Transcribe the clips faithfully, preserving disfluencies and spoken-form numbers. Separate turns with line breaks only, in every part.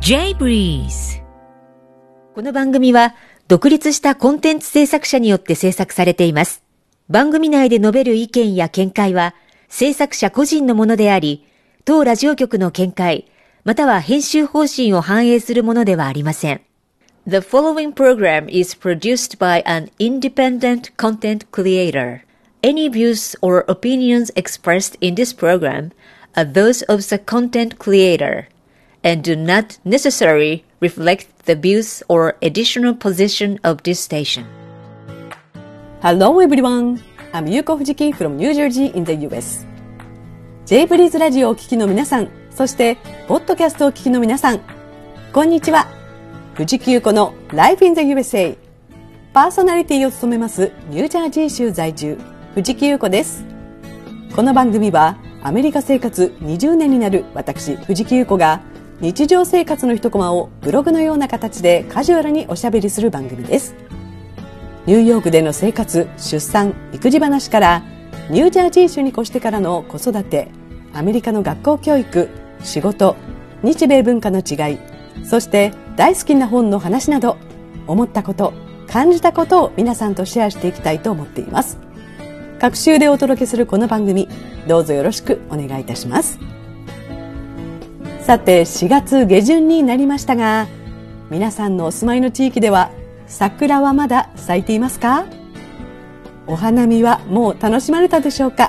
J ブリーズ。この番組は独立したコンテンツ制作者によって制作されています。番組内で述べる意見や見解は制作者個人のものであり、当ラジオ局の見解、または編集方針を反映するものではありません。The following program is produced by an independent content creator. Any views or opinions expressed in this program are those of the content creator and do not necessarily reflect the views or editorial position of this station.
Hello everyone, I'm Yuko Fujiki from New Jersey in the ユーエス。J ブリーズラジオをお聞きの皆さん、そしてポッドキャストをお聞きの皆さん、こんにちは。藤木優子の Life in the ユーエスエー パーソナリティを務めますニュージャージー州在住藤木優子です。この番組はアメリカ生活にじゅうねんになる私藤木優子が日常生活の一コマをブログのような形でカジュアルにおしゃべりする番組です。ニューヨークでの生活、出産、育児話からニュージャージー州に越してからの子育て、アメリカの学校教育、仕事、日米文化の違い、そして大好きな本の話など、思ったこと、感じたことを皆さんとシェアしていきたいと思っています。各週でお届けするこの番組、どうぞよろしくお願いいたします。さて、しがつげじゅんになりましたが、皆さんのお住まいの地域では桜はまだ咲いていますか？お花見はもう楽しまれたでしょうか？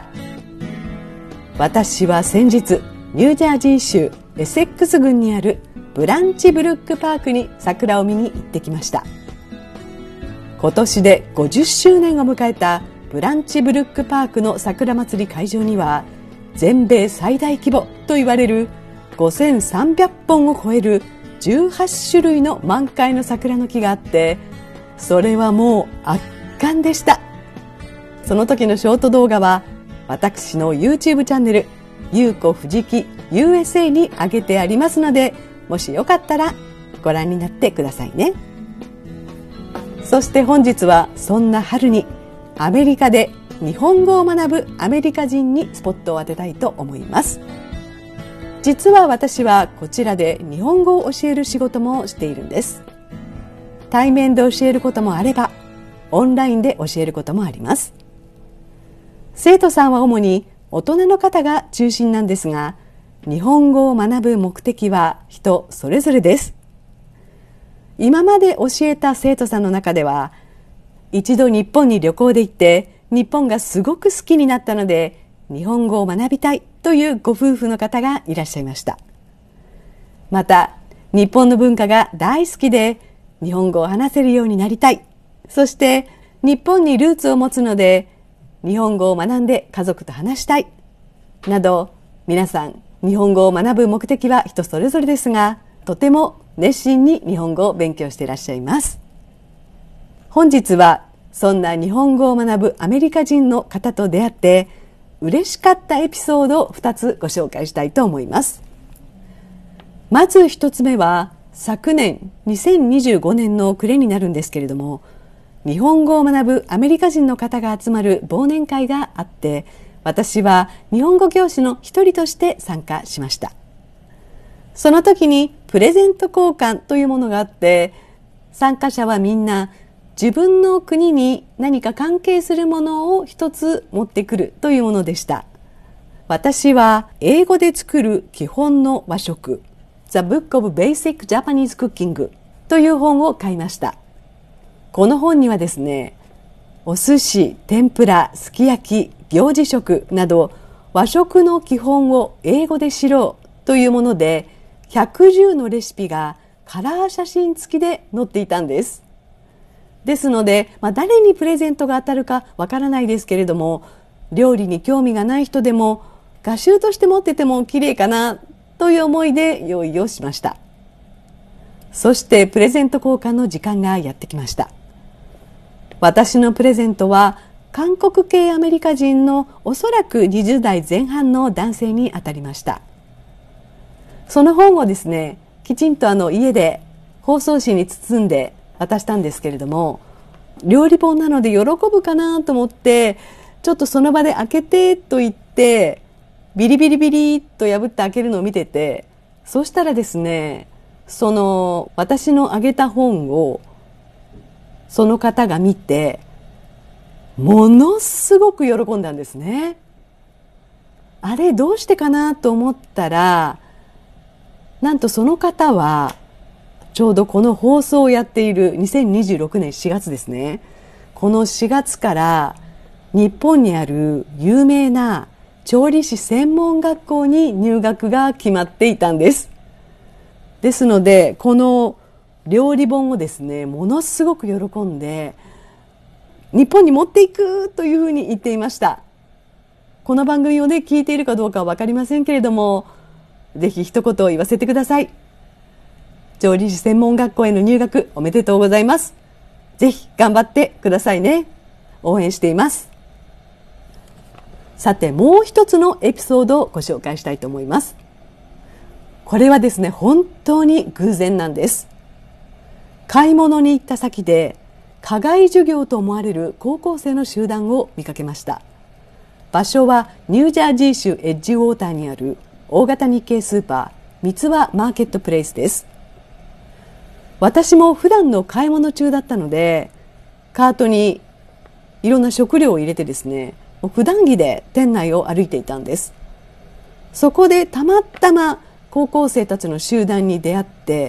私は先日、ニュージャージー州エセックス郡にあるブランチブルックパークに桜を見に行ってきました。今年でごじゅっしゅうねんを迎えたブランチブルックパークの桜祭り会場には、全米最大規模と言われるごせんさんびゃっぽんを超えるじゅうはっしゅるいの満開の桜の木があって、それはもう圧巻でした。その時のショート動画は私の YouTube チャンネルゆうこふじき ユーエスエー に上げてありますので、もしよかったらご覧になってくださいね。そして本日はそんな春にアメリカで日本語を学ぶアメリカ人にスポットを当てたいと思います。実は私はこちらで日本語を教える仕事もしているんです。対面で教えることもあれば、オンラインで教えることもあります。生徒さんは主に大人の方が中心なんですが、日本語を学ぶ目的は人それぞれです。今まで教えた生徒さんの中では、一度日本に旅行で行って日本がすごく好きになったので日本語を学びたいというご夫婦の方がいらっしゃいました。また、日本の文化が大好きで日本語を話せるようになりたい、そして日本にルーツを持つので日本語を学んで家族と話したいなど、皆さん日本語を学ぶ目的は人それぞれですが、とても熱心に日本語を勉強していらっしゃいます。本日はそんな日本語を学ぶアメリカ人の方と出会って嬉しかったエピソードをふたつご紹介したいと思います。まずひとつめは、昨年にせんにじゅうごねんの暮れになるんですけれども、日本語を学ぶアメリカ人の方が集まる忘年会があって、私は日本語教師の一人として参加しました。その時にプレゼント交換というものがあって、参加者はみんな自分の国に何か関係するものを一つ持ってくるというものでした。私は英語で作る基本の和食、The Book of Basic Japanese Cooking という本を買いました。この本にはですね、お寿司、天ぷら、すき焼き、行事食など和食の基本を英語で知ろうというもので、ひゃくじゅうのレシピがカラー写真付きで載っていたんです。ですので、まあ、誰にプレゼントが当たるかわからないですけれども、料理に興味がない人でも画集として持ってても綺麗かなという思いで用意をしました。そしてプレゼント交換の時間がやってきました。私のプレゼントは韓国系アメリカ人のおそらくにじゅうだいぜん半の男性に当たりました。その本をですね、きちんとあの家で包装紙に包んで渡したんですけれども、料理本なので喜ぶかなと思って、ちょっとその場で開けてと言ってビリビリビリと破って開けるのを見てて、そうしたらですね、 その私のあげた本をその方が見てものすごく喜んだんですね。あれどうしてかなと思ったら、なんとその方はちょうどこの放送をやっているにせんにじゅうろくねんしがつですね。このしがつから日本にある有名な調理師専門学校に入学が決まっていたんです。ですのでこの料理本をですね、ものすごく喜んで日本に持っていくというふうに言っていました。この番組をね聞いているかどうかは分かりませんけれども、ぜひ一言言わせてください。調理師専門学校への入学おめでとうございます。ぜひ頑張ってくださいね。応援しています。さてもう一つのエピソードをご紹介したいと思います。これはですね本当に偶然なんです。買い物に行った先で課外授業と思われる高校生の集団を見かけました。場所はニュージャージー州エッジウォーターにある大型日系スーパー三つ葉マーケットプレイスです。私も普段の買い物中だったのでカートにいろんな食料を入れてですね、普段着で店内を歩いていたんです。そこでたまたま高校生たちの集団に出会って、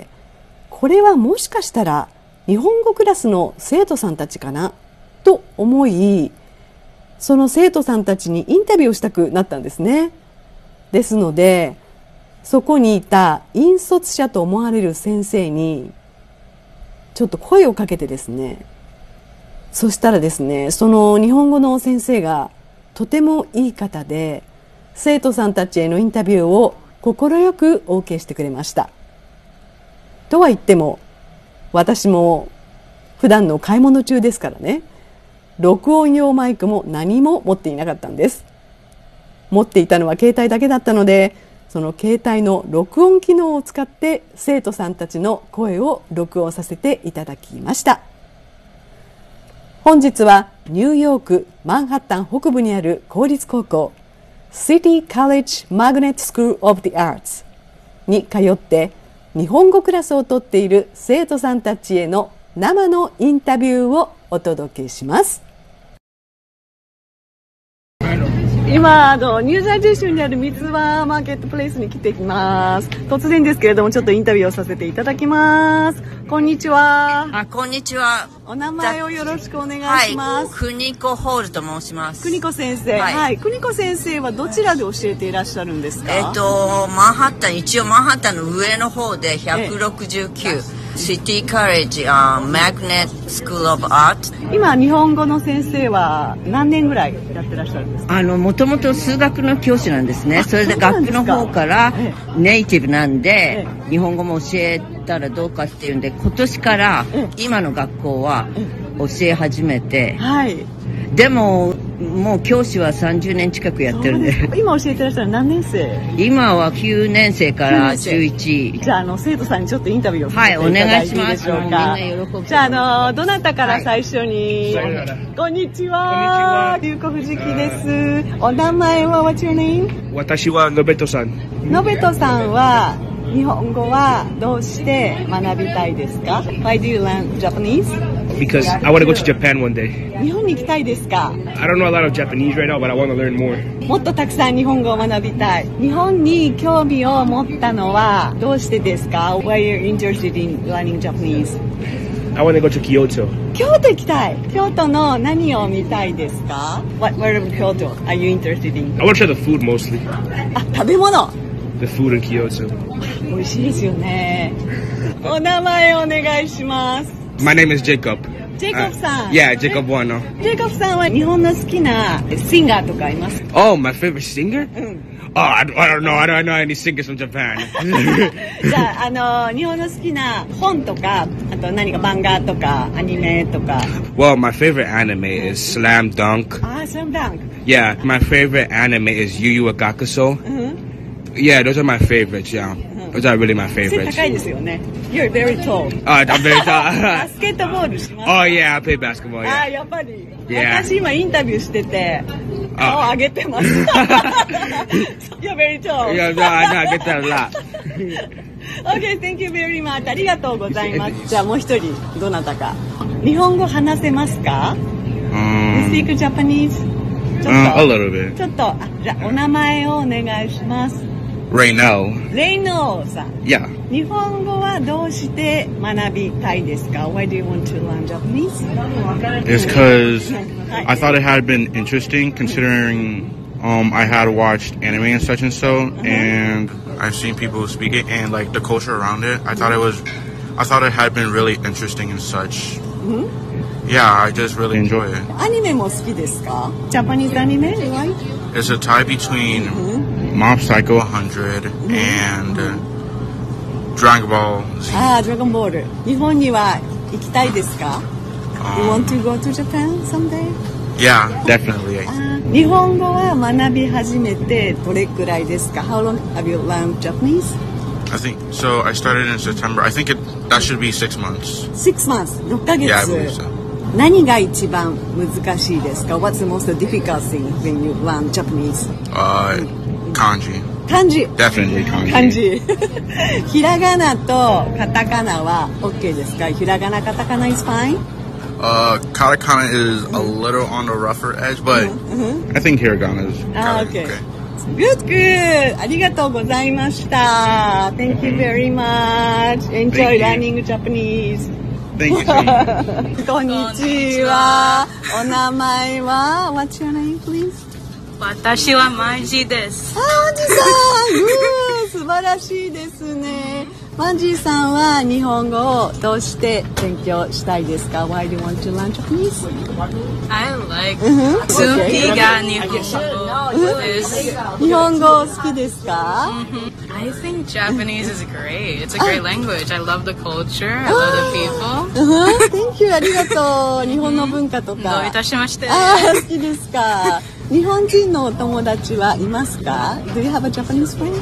これはもしかしたら日本語クラスの生徒さんたちかなと思い、その生徒さんたちにインタビューをしたくなったんですね。ですのでそこにいた引率者と思われる先生にちょっと声をかけてですね、そしたらですね、その日本語の先生がとてもいい方で生徒さんたちへのインタビューを快く オーケー してくれました。とは言っても私も普段の買い物中ですからね、録音用マイクも何も持っていなかったんです。持っていたのは携帯だけだったので、その携帯の録音機能を使って生徒さんたちの声を録音させていただきました。本日はニューヨークマンハッタン北部にある公立高校 City College Magnet School of the Arts に通って日本語クラスをとっている生徒さんたちへの生のインタビューをお届けします。今あのニュージャージー州にある三つ葉マーケットプレイスに来ています。突然ですけれどもちょっとインタビューをさせていただきます。こんにちは。
あ、こんにちは。
お名前をよろしくお願いします。
はい、邦子ホールと申します。
邦子先生、はい、はい、邦子先生はどちらで教えていらっしゃるんですか？
えっとマンハッタン、一応マンハッタンの上の方でひゃくろくじゅうきゅう、シティカレッジ、uh, Magnet School of Art。
今日本語の先生は何年ぐらいやってらっしゃるんですか？
あのもともと数学の教師なんですね。それで学区の方からネイティブなんで、ええ、日本語も教えたらどうかっていうんで、今年から今の学校は教え始めて、はい、でももう教師はさんじゅうねん近くやってるんで。
今教えてらっしゃる何年生？
今はきゅうねん生からじゅういち。
じゃあ、あの生徒さんにちょっとインタビューをさせていただいていいでしょうか？はい、お願いします。じゃあ、あのどなたから最初に、はい、こんにちは、ゆうこふじきです。お名前は What's your name？
私はのべとさん。
のべとさんは日本語はどうして学びたいですか？ Why do you learn Japanese?Because
I want to go to Japan one day.
日本に行きたいですか？
I don't know a lot of Japanese right now, but I want to learn more.
もっとたくさん日本語を学びたい。日本に興味を持ったのはどうしてですか？ Why are you interested in learning Japanese?
I want to go to Kyoto.
京都行きたい。京都の何を見たいですか？ What part of Kyoto are you interested in?
I want to try the food mostly.
あ、食べ物。
The food in Kyoto.
美味しいですよね。お名前お願いします。
My name is Jacob.
ジェイコブさん。
Uh, yeah, Jacob Bueno.
ジェイコブさんは日本の好きなシンガーとかいますか？
Oh, my favorite singer? うん。Oh, I, I don't know. I don't know any singers from Japan.
じゃあ、あの日本の好きな本とか、あと何か漫画とかアニメとか。
Well, my favorite anime is Slam Dunk.
あ、Slam Dunk.
Yeah, my favorite anime is Yu Yu Hakusho. うん。 Yeah, those are my favorites, yeah. Those are really my
背
favorites.
高いですよね。You're very tall.
Uh, I'm very
バ
tall.
スケットボールします
Oh, yeah, I play basketball,
ああ、
yeah.
やっぱり。
Yeah.
私今インタビューしてて、顔上げてます。You're very tall.
Yeah, no, I know, I get that a lot.
Okay, thank you very much. ありがとうございます。じゃあもう一人、どなたか。日本語話せますか
Um,
?You speak Japanese? ちょ
uh,
っ
a
と。
little bit.
ちょっと、あじゃあお名前をお願いします。
Raynell.
レイノーさん。
Yeah.
日本語はどうして学びたいですか Why do you want to learn Japanese?
It's because I thought it had been interesting considering um, I had watched anime and such and so, and I've seen people speak it and like the culture around it. I thought it was, I thought it had been really interesting and such. Yeah, I just really enjoy it.
アニメも好きですか Japanese アニメ right?
It's a tie between Mob Psycho one hundred and uh, Dragon Ball Z.
ああ、ドラゴンボール。日本には行きたいですか You
Um,
want to go to Japan someday?
yeah, definitely.
あー日本語は学び始めてどれくらいですか How long have you learned Japanese?
I think so. I started in September. I think it that should be six months.
Six months, ろっかげつ。
Yeah, I believe so.
何が一番難しいですか What's the most difficult thing when you learn Japanese?
Uh, kanji.
漢字。
Definitely kanji.
漢字。ひらがなとカタカナは OK ですかひらがな、カタカナ is fine?
Uh, katakana is a little on the rougher edge, but I think hiragana is
Ah,
kinda
okay. Good, good. ありがとうございました。Thank you very much. Enjoy
Thank you.
learning Japanese.
Thank you so much.
こんにちは。お名前は What's your name, please?
私はマジです。
あ、マンジさん、うー素晴らしいですね。マンジーさんは日本語をどうして勉強したいですか Why do you want to learn Japanese?
I like
うん
好きが日本語です。
日本語好きですか
I think Japanese is great. It's a great language. I love the culture. I love the people.
うん Thank you, ありがとう。日本の文化と
どう
か
い。たしまして。
ああ、好きですか。日本人のお友達はいますか Do you have a Japanese friend?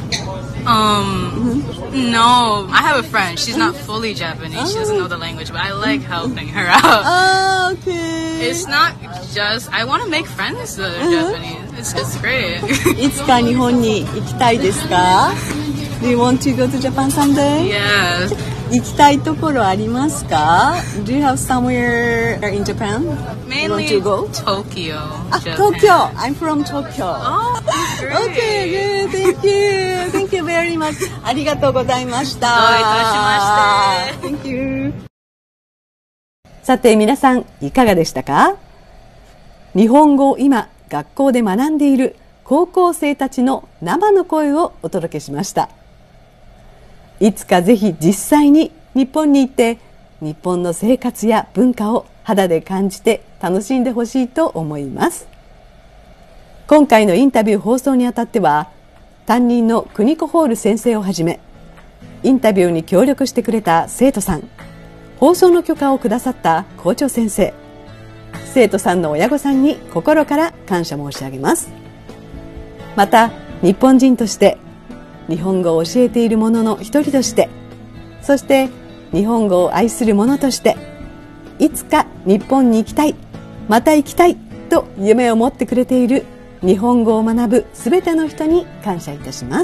Um, no. I have a friend. She's not fully Japanese. She doesn't know the language, but I like helping her out.
ああ、OK。
It's not just, I want to make friends that are Japanese. It's, it's great.
いつか日本に行きたいですか Do you want to go to Japan someday?
Yes.
行きたいところありますか Do you have somewhere in Japan? You want
Mainly
to go?
Tokyo.
あ、
Japan.
東京 I'm from Tokyo.
Oh, that's great.
Okay, good. Thank you. Thank you very much. ありがとうございました。
どういたしまして
Thank you. さて皆さんいかがでしたか日本語を今学校で学んでいる高校生たちの生の声をお届けしました。いつかぜひ実際に日本に行って日本の生活や文化を肌で感じて楽しんでほしいと思います。今回のインタビュー放送にあたっては担任の邦子ホール先生をはじめインタビューに協力してくれた生徒さん、放送の許可をくださった校長先生、生徒さんの親御さんに心から感謝申し上げます。また日本人として日本語を教えている者の一人として、そして日本語を愛する者として、いつか日本に行きたい、また行きたいと夢を持ってくれている日本語を学ぶすべての人に感謝いたします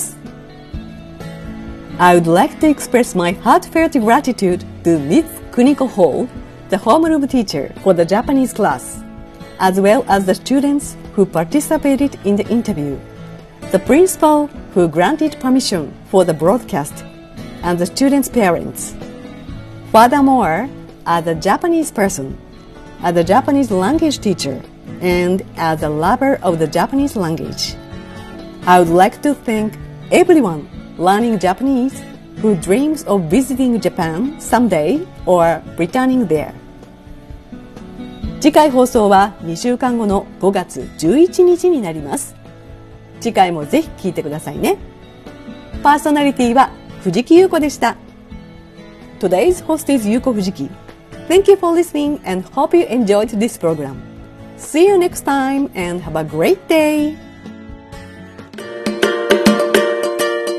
。I would like to express my heartfelt gratitude to Miz Kuniko Hall, the homeroom teacher for the Japanese class, as well as the students who participated in the interview, the principal who granted permission for the broadcast, and the students' parents. Furthermore, as a Japanese person, as a Japanese language teacher, and as a lover of the Japanese language, I would like to thank everyone learning Japanese who dreams of visiting Japan someday or returning there. 次回放送はにしゅうかんごのごがつじゅういちにちになります。次回もぜひ聞いてくださいね。パーソナリティは藤木優子でした。Today's host is Yuko Fujiki. Thank you for listening and hope you enjoyed this program. See you next time and have a great day!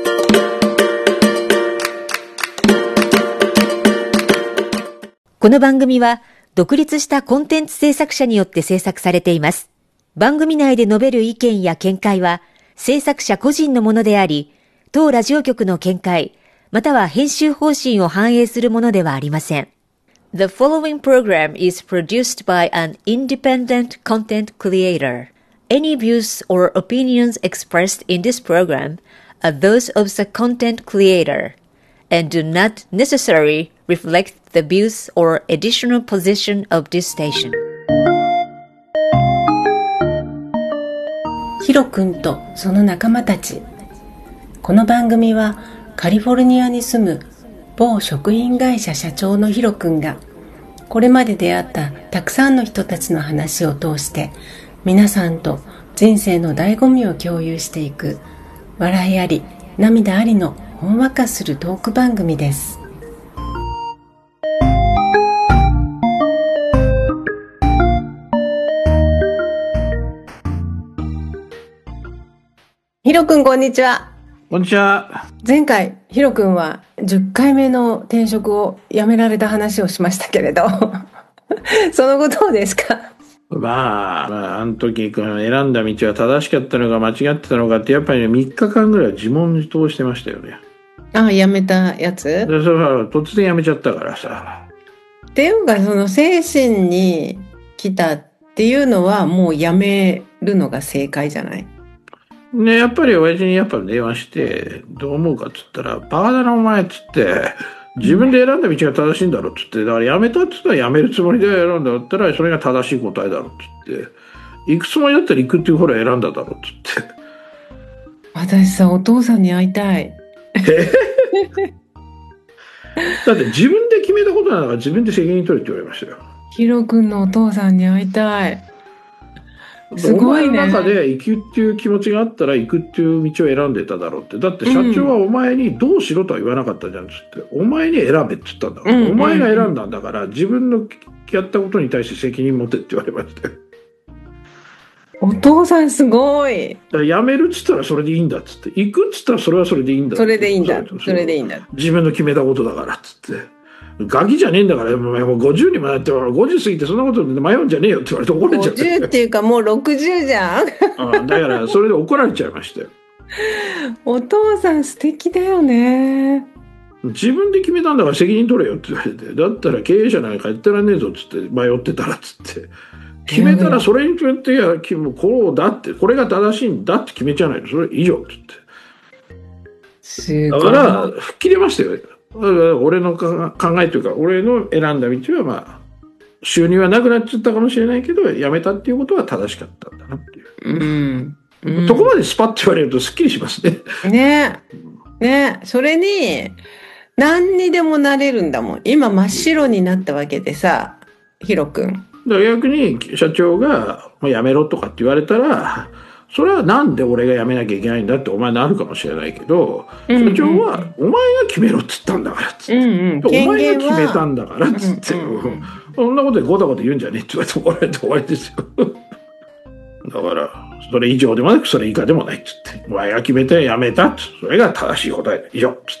この番組は独立したコンテンツ制作者によって制作されています。番組内で述べる意見や見解は制作者個人のものであり、当ラジオ局の見解、または編集方針を反映するものではありません。The following program is produced by an independent content creator. Any views or opinions expressed in this program are those of the content creator and do not necessarily reflect the views or additional position of this station.
ヒロ君とその仲間たち。この番組はカリフォルニアに住む某食品会社社長のヒロ君がこれまで出会ったたくさんの人たちの話を通して皆さんと人生の醍醐味を共有していく笑いあり涙ありのほんわかするトーク番組です。ヒロ君こんにちは。
こんにちは。
前回ヒロ君はじゅっかいめの転職を辞められた話をしましたけれどその後どうですか？
まあ、まあ、あの時選んだ道は正しかったのか間違ってたのかってやっぱりねみっかかんぐらい自問自答してましたよね。
ああ、辞めたやつ？
でそれは突然辞めちゃったからさ。
っていうかその精神に来たっていうのはもう辞めるのが正解じゃない？
ね、やっぱり親父にやっぱ電話してどう思うかっつったらバカだなお前っつって自分で選んだ道が正しいんだろっつって、だから辞めたっつったら辞めるつもりで選んだったらそれが正しい答えだろっつって、行くつもりだったら行くっていう方ら選んだだろっつって。
私さお父さんに会いたい
だって自分で決めたことなんだから自分で責任取れって言われましたよ。
ヒロ君のお父さんに会いたい。すごいね。
お前の中で行くっていう気持ちがあったら行くっていう道を選んでただろうって。だって社長はお前にどうしろとは言わなかったじゃんっつって、お前に選べって言ったんだから、うんうん、お前が選んだんだから自分のやったことに対して責任持てって言われましたよ。
お父さんすごい。
だから辞めるっつったらそれでいいんだっつって、行くっつったらそれはそれでいいんだ。
それでいいんだ。それでいいんだ。
自分の決めたことだからっつって。ガキじゃねえんだから、もうごじゅうにもなってごじゅう過ぎてそんなことで迷うんじゃねえよって言われて怒られちゃって。
ごじゅうっていうかもうろくじゅうじゃん。
あだからそれで怒られちゃいましたよ。
お父さん素敵だよね。
自分で決めたんだから責任取れよって言われて、だったら経営者なんかやってらんねえぞっつって迷ってたらっつって。決めたらそれによっていやこうだってこれが正しいんだって決めちゃわないとそれ以上って言って。
すごい。
だから吹っ切れましたよ。俺の考えというか俺の選んだ道はまあ収入はなくなっちゃったかもしれないけど辞めたっていうことは正しかったんだなっていう、
うんうん、
そこまでスパッと言われるとすっきりしますね。
ねね、それに何にでもなれるんだもん。今真っ白になったわけでさ、ヒロ君。だ
から逆に社長が辞めろとかって言われたらそれはなんで俺が辞めなきゃいけないんだってお前なるかもしれないけど、うんうん、社長はお前が決めろっつったんだからっつって、うんうん、お前が決めたんだからっつって、うんうん、そんなことでゴタゴタ言うんじゃねえって言われて怒られて終わりですよ。だからそれ以上でもなくそれ以下でもないっつってお前が決めて辞めたっつってそれが正しい答え以上っつ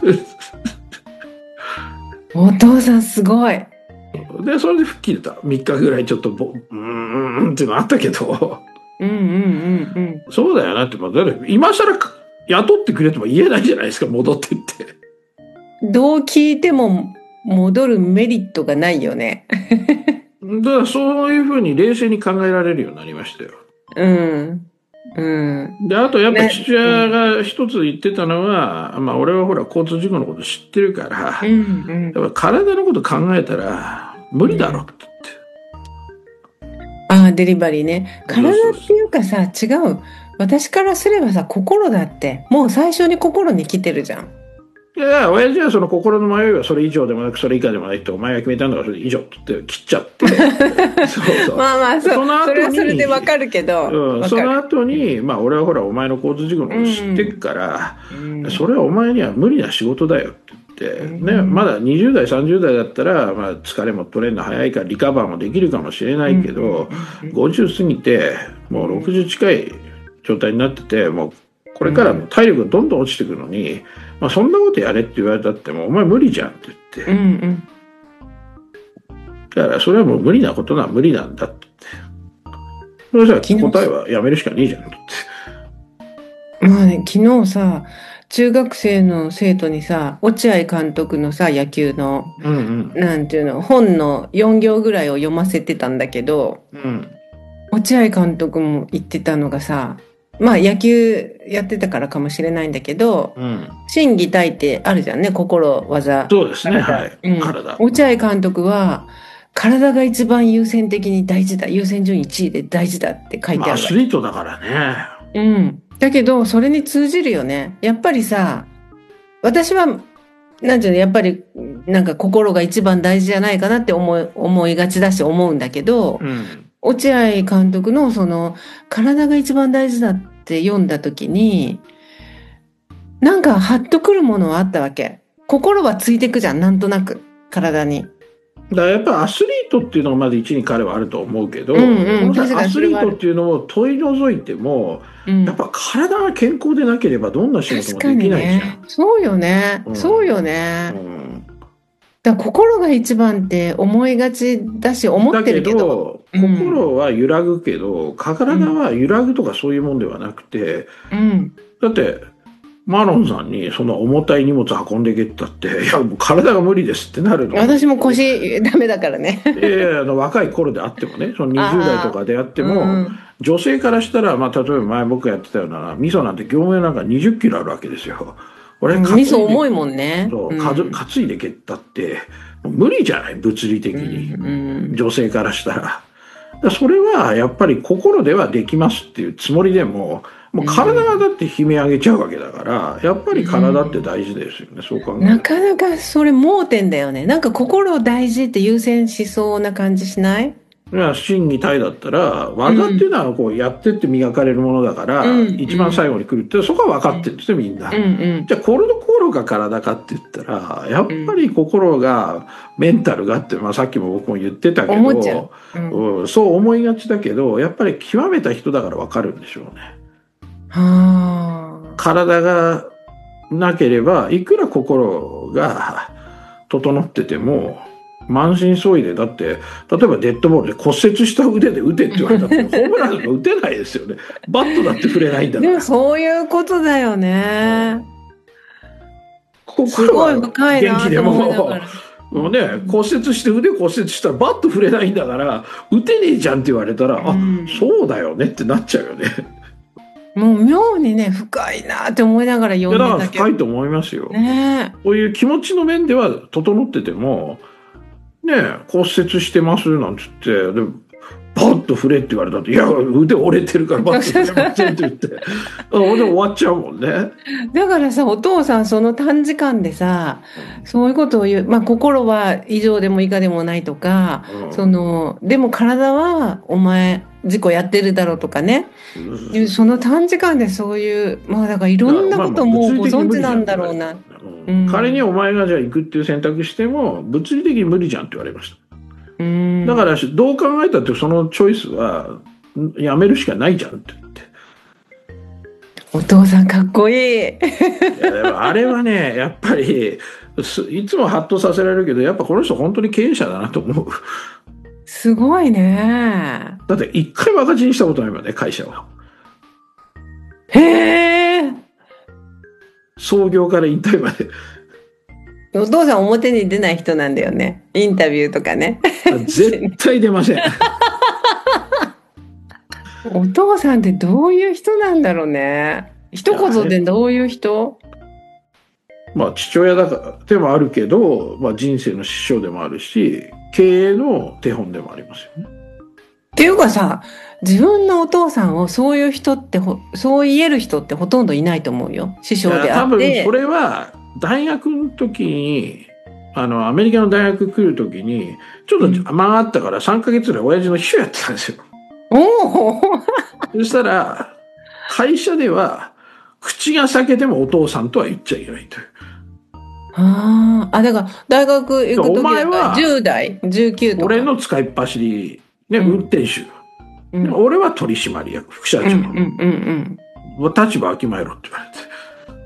って
お父さんすごい。
でそれで吹っ切れた。みっかぐらいちょっとボうーんっていうのあったけど
うんうんうんうん、
そうだよなって、まあ、今更雇ってくれとも言えないじゃないですか、戻ってって。
どう聞いても戻るメリットがないよね。
だからそういうふうに冷静に考えられるようになりましたよ。
うんうん。
で、あとやっぱ父親が一つ言ってたのは、ね、まあ俺はほら交通事故のこと知ってるから、うんうん、やっぱ体のこと考えたら無理だろって言って。
ああ、デリバリーね。体っていうかさ、違う。私からすればさ、心だって。もう最初に心に来てるじゃん。
いや、親父はその心の迷いはそれ以上でもなくそれ以下でもないってお前が決めたんだからそれ以上って言って切っちゃって。そうそう。
まあまあ、そ, そ, の後にそれはそれでわかるけど。
うん、その後に、まあ俺はほらお前の交通事故のこと知ってるから、うんうん、それはお前には無理な仕事だよって言って、うん、ね、まだにじゅう代さんじゅう代だったら、まあ疲れも取れるの早いからリカバーもできるかもしれないけど、うん、ごじゅう過ぎてもうろくじゅう近い状態になってて、もうこれからも体力がどんどん落ちてくるのに、まあ、そんなことやれって言われたってもお前無理じゃんって言って、うんうん、 だからそれはもう無理なことは無理なんだって。それじゃあ答えはやめるしかねえじゃんって。
まあね、昨日さ、中学生の生徒にさ、落合監督のさ、野球の、
うんうん、
なんていうの、本のよん行ぐらいを読ませてたんだけど、
うん、
落合監督も言ってたのがさ、まあ野球やってたからかもしれないんだけど、
うん、
心技体ってあるじゃんね、心、技。
そうですね、はい。
うん、体。落合監督は、体が一番優先的に大事だ、優先順位いちいで大事だって書いてある。まあ、
アスリートだからね。
うん。だけど、それに通じるよね。やっぱりさ、私は、なんていうの、やっぱり、なんか心が一番大事じゃないかなって思い、思いがちだし思うんだけど、
うん、
落合監督のその、体が一番大事だって読んだ時に、なんかハッとくるものはあったわけ。心はついてくじゃん、なんとなく、体に。
だからやっぱアスリートっていうのがまず一に彼はあると思うけど、
うんうん、
アスリートっていうのを問い除いても、うん、やっぱ体が健康でなければどんな仕事もできないじゃん。
ね、そうよね、うん、そうよね。うん、だから心が一番って思いがちだし思ってるけど、
だけど、うん、心は揺らぐけど体は揺らぐとかそういうもんではなくて、
うん、
だってマロンさんにその重たい荷物運んでけったって、いやもう体が無理ですってなるの。
私も腰ダメだからね。
いやいや、あの若い頃であってもね、そのにじゅう代とかであっても、うん、女性からしたら、まあ例えば前僕がやってたような、味噌なんて業務用なんかにじゅっキロあるわけですよ。俺、
うん、味噌重いもんね。
そう、うん、担いでけったって、無理じゃない、物理的に。うんうん、女性からしたら。それはやっぱり心ではできますっていうつもりでも、もう体がだって悲鳴上げちゃうわけだから、やっぱり体って大事ですよね、うん、そう考えると。
なかなかそれ盲点だよね。なんか心を大事って優先しそうな感じしない？
いや、心技体だったら、技っていうのはこうやってって磨かれるものだから、うん、一番最後に来るって、そこは分かってるんですよ、みんな。
うんうん、
じゃあ、心が体かって言ったら、やっぱり心が、メンタルがって、まあさっきも僕も言ってたけど、
思っちゃう、うん
うん、そう思いがちだけど、やっぱり極めた人だから分かるんでしょうね。
はあ、
体がなければ、いくら心が整ってても、満身創痍で、だって、例えばデッドボールで骨折した腕で打てって言われたって、ホームランなんか打てないですよね。バットだって触れないんだから。
でもそういうことだよね。
すごい深いなと思いながら。もうね、骨折して腕骨折したらバット触れないんだから、打てねえじゃんって言われたら、うん、あ、そうだよねってなっちゃうよね。
もう妙にね、深いなって思いながら読んでたけど。
だから深いと思いますよ。
ね、
こういう気持ちの面では整ってても、ねえ、骨折してますなんつって、でバッと触れって言われたって、いや、腕折れてるからバッと触れませんって言って、で終わっちゃうもんね。
だからさ、お父さんその短時間でさ、そういうことを言う、まあ心は以上でも以下でもないとか、うん、その、でも体はお前、事故やってるだろうとかね、うん、その短時間でそういう、まあだからいろんなこともご存知なんだろうな。
うん、仮にお前がじゃあ行くっていう選択しても物理的に無理じゃんって言われました。うん、だからどう考えたってそのチョイスはやめるしかないじゃんって言って。
お父さんかっこいい。いや
でもあれはねやっぱりいつもハッとさせられるけどやっぱこの人本当に経営者だなと思う。
すごいね。
だって一回も赤字にしたことないもんね会社は。
へえ。
創業から引退まで。
お父さん表に出ない人なんだよね。インタビューとかね。
絶対出ません。
お父さんってどういう人なんだろうね。一言でどういう人？
まあ父親だからでもあるけど、まあ、人生の師匠でもあるし経営の手本でもありますよね。
っていうかさ、自分のお父さんをそういう人ってそう言える人ってほとんどいないと思うよ。師匠であって。
多分それは大学の時にあのアメリカの大学来る時にちょっと間があったからさんかげつぐらい親父の秘書やってたんですよ。
おお。
そしたら会社では口が裂けてもお父さんとは言っちゃいけないという。
ああ、だから大学行く時はじゅう代、じゅうきゅうとか。
俺の使いっ走り、ね、うん、運転手、うん、俺は取締役、副社長。うん
うんうん
うん、立場わきまえろって言われて。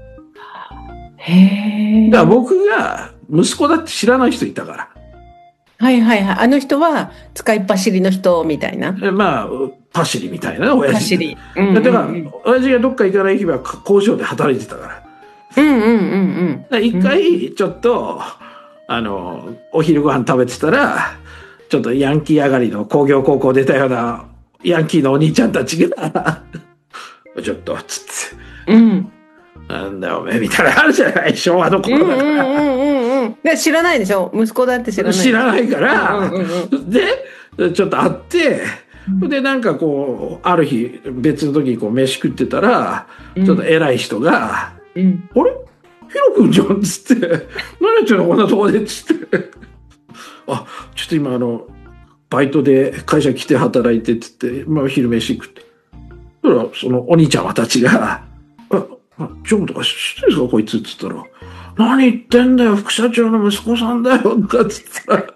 へえ。
だから僕が息子だって知らない人いたから。
はいはいはい。あの人は使いっ走りの人みたいな。
まあ、パシリみたいな、親父。
パシリ。うんうんうん、
だから、親父がどっか行かない日は工場で働いてたから。
うんうんうんうん。
一回、ちょっと、あの、お昼ご飯食べてたら、ちょっとヤンキー上がりの工業高校出たようなヤンキーのお兄ちゃんたちが、ちょっと、つって。
うん。
なんだおめえみたいなのあるじゃない、昭和の頃だから。
うんうんうんうん。で、知らないでしょ、息子だって知らない。
知らないから、
うんうんうん、
で、ちょっと会って、で、なんかこう、ある日、別の時にこう、飯食ってたら、ちょっと偉い人が、うん、あれヒロ君じゃんつって、何やってんのこんなとこでつって。あ、ちょっと今あの、バイトで会社来て働いてつって、まあ昼飯食って。だから、そのお兄ちゃまたちが、あ、ジョブとか知ってるんですかこいつっつったら、何言ってんだよ副社長の息子さんだよとかつったら、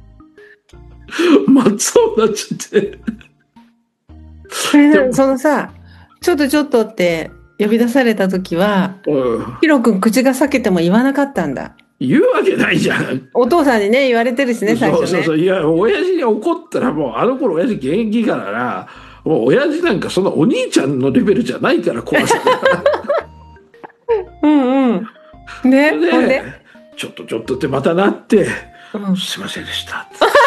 真っそうになっちゃって。
そのさ、ちょっとちょっとって呼び出された時は、うん、ヒロ君口が裂けても言わなかったんだ。
言うわけないじゃん。
お父さんにね、言われてるしね、最初ね。
そうそうそう。いや、親父に怒ったらもう、あの頃親父現役からな、もう親父なんかそのお兄ちゃんのレベルじゃないから怖さが。
うんうん。ね、
で、ほんでちょっとちょっとってまたなって、うん、すいませんでした。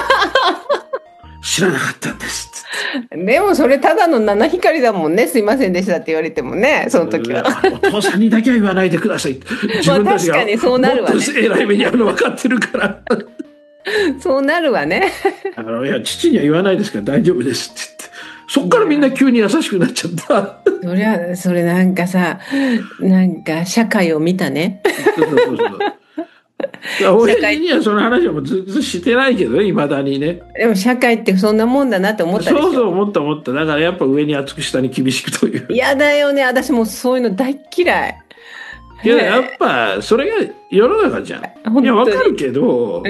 知らなかったんです。
でもそれただの七光だもんね。すいませんでしたって言われてもね、その時は。
お父さんにだけは言わないでください。自分たちがもっと偉い目に遭うの分かってるから。
そうなるわね。
あの、いや、父には言わないですから大丈夫ですって言って。そっからみんな急に優しくなっちゃった。
そりゃ、それなんかさ、なんか社会を見たね。そうそうそうそう。
親父にはその話はもうずっとしてないけどね、未だにね。
でも社会ってそんなもんだなって思ったでしょ。
そうそう思った思った。だからやっぱ上に厚く下に厳しくという。
嫌だよね。私もそういうの大嫌い。
いや、やっぱそれが世の中じゃん。いや、わかるけど、うん、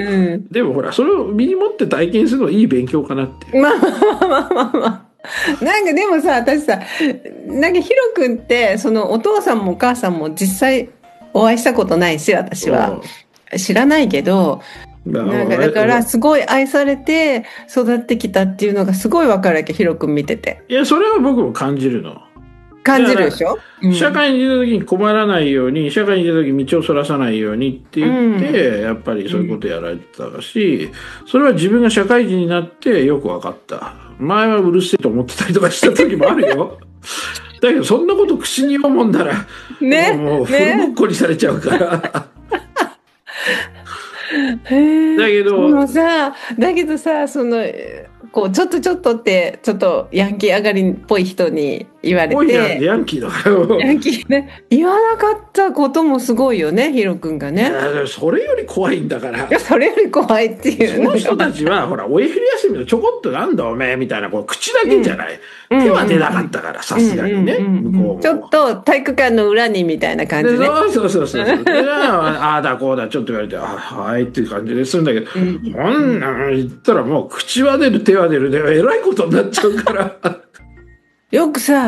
でもほら、それを身に持って体験するのはいい勉強かなって。
まあまあまあまあまあ。なんかでもさ、私さ、なんかヒロ君って、そのお父さんもお母さんも実際お会いしたことないし、私は。知らないけど、なんかだからすごい愛されて育ってきたっていうのがすごい分かるわけ、ヒロ君見てて。
いや、それは僕も感じるの。
感じるでしょ、
うん、社会に出た時に困らないように、社会に出た時に道をそらさないようにって言って、うん、やっぱりそういうことやられてたし、それは自分が社会人になってよく分かった。前はうるせえと思ってたりとかした時もあるよ。だけどそんなこと口に言うもんなら、ね、もうフルボッコにされちゃうから。ね
へだけどもさだけどさそのこうちょっとちょっとってちょっとヤンキー上がりっぽい人に言われて
ヤンキーだから
ヤンキーね言わなかったこともすごいよねヒロ君がね。
いやそれより怖いんだから。
いやそれより怖いっていう
その人たちはほらお昼休みのちょこっとなんだおめえみたいなこう口だけじゃない、うん、手は出なかったからさすがにね向こうも
ちょっと体育館の裏にみたいな感じで、ね、
そうそうそうそうああだこうだちょっと言われてあはいっていう感じでするんだけど、うん、こんなん言ったらもう口は出る手は出るでえらいことになっちゃうから。
よくさ